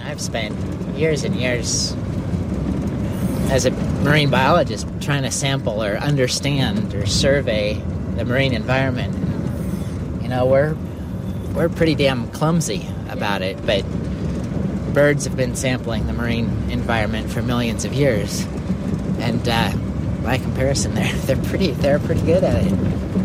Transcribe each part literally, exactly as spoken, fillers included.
I've spent years and years as a marine biologist trying to sample or understand or survey the marine environment. And, you know, we're we're pretty damn clumsy about it, but birds have been sampling the marine environment for millions of years, and uh, by comparison, they're they're pretty they're pretty good at it.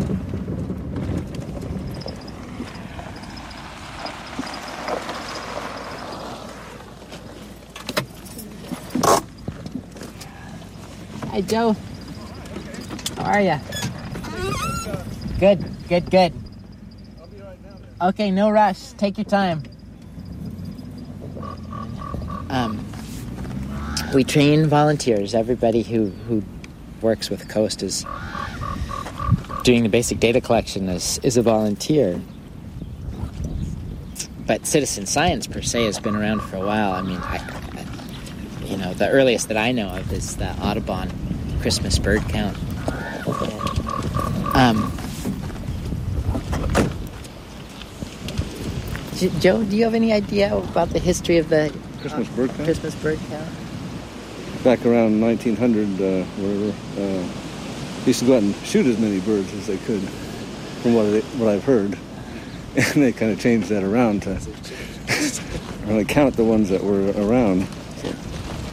Hi, Joe. How are you? Good, good, good. I'll be right down there. Okay, no rush. Take your time. Um, we train volunteers. Everybody who, who works with Coast is doing the basic data collection is, is a volunteer. But citizen science, per se, has been around for a while. I mean, I, I, you know, the earliest that I know of is the Audubon Christmas bird count. Um, Joe, do you have any idea about the history of the Christmas bird count? Christmas bird count? Back around nineteen hundred, uh, whatever, uh, they used to go out and shoot as many birds as they could, from what I, what I've heard. And they kind of changed that around to really count the ones that were around.